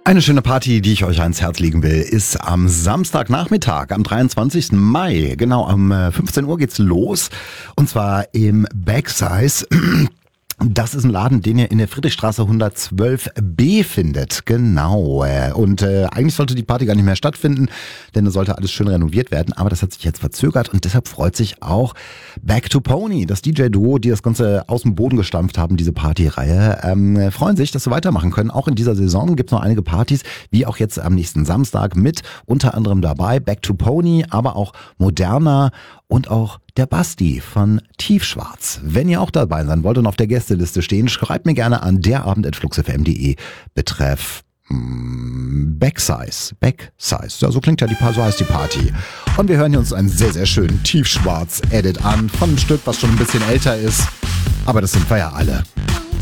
Eine schöne Party, die ich euch ans Herz legen will, ist am Samstagnachmittag, am 23. Mai. Genau, um 15 Uhr geht's los. Und zwar im Backsize. Das ist ein Laden, den ihr in der Friedrichstraße 112b findet. Genau. Und eigentlich sollte die Party gar nicht mehr stattfinden, denn es sollte alles schön renoviert werden. Aber das hat sich jetzt verzögert und deshalb freut sich auch Back to Pony, das DJ-Duo, die das Ganze aus dem Boden gestampft haben, diese Partyreihe, freuen sich, dass sie weitermachen können. Auch in dieser Saison gibt es noch einige Partys, wie auch jetzt am nächsten Samstag mit unter anderem dabei Back to Pony, aber auch Moderna und auch der Basti von Tiefschwarz. Wenn ihr auch dabei sein wollt und auf der Gästeliste stehen, schreibt mir gerne an derabend@fluxfm.de betreff Backsize. Ja, so klingt ja so heißt die Party. Und wir hören hier uns einen sehr, sehr schönen Tiefschwarz-Edit an von einem Stück, was schon ein bisschen älter ist. Aber das sind wir ja alle.